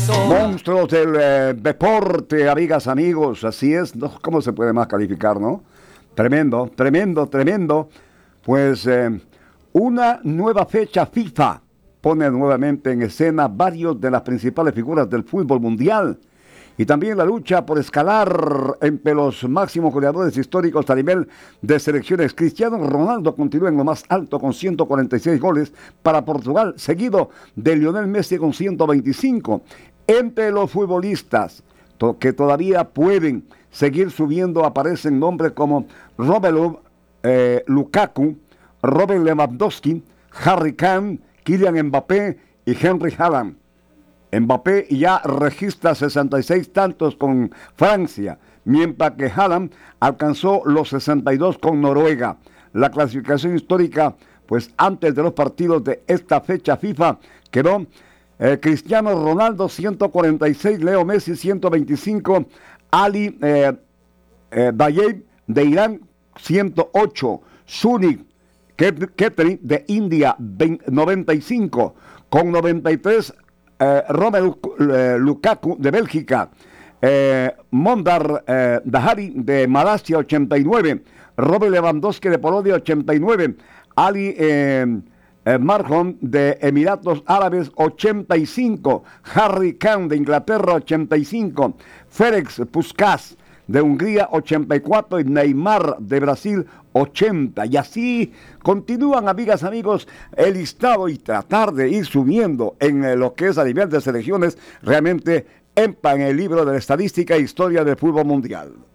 Monstruos del deporte, amigas, amigos, así es, no, ¿cómo se puede más calificar, no? Tremendo, tremendo, tremendo. Pues una nueva fecha FIFA pone nuevamente en escena varios de las principales figuras del fútbol mundial. Y también la lucha por escalar entre los máximos goleadores históricos a nivel de selecciones. Cristiano Ronaldo continúa en lo más alto con 146 goles para Portugal, seguido de Lionel Messi con 125. Entre los futbolistas que todavía pueden seguir subiendo aparecen nombres como Romelu Lukaku, Robert Lewandowski, Harry Kane, Kylian Mbappé y Henry Haaland. Mbappé ya registra 66 tantos con Francia, mientras que Haaland alcanzó los 62 con Noruega. La clasificación histórica, pues antes de los partidos de esta fecha FIFA, quedó Cristiano Ronaldo 146, Leo Messi 125, Ali Dayeb de Irán 108, Sunic Ketri de India 95, con 93 Romelu Lukaku de Bélgica, Mondar Dahari de Malasia 89, Robert Lewandowski de Polonia 89, Ali Marhon de Emiratos Árabes 85, Harry Kane de Inglaterra 85, Ferenc Puskás de Hungría 84 y Neymar de Brasil 80. Y así continúan, amigas, amigos, el listado y tratar de ir subiendo en lo que es a nivel de selecciones realmente en el libro de la estadística e historia del fútbol mundial.